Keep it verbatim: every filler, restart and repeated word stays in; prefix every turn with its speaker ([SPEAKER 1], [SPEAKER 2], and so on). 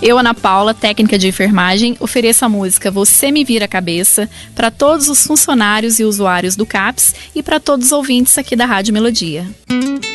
[SPEAKER 1] Eu, Ana Paula, técnica de enfermagem, ofereço a música Você Me Vira a Cabeça para todos os funcionários e usuários do CAPS e para todos os ouvintes aqui da Rádio Melodia.